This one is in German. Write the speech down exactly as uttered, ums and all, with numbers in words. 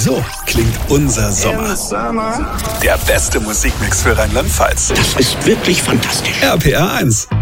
So klingt unser Sommer. Der beste Musikmix für Rheinland-Pfalz. Das ist wirklich fantastisch. R P R eins.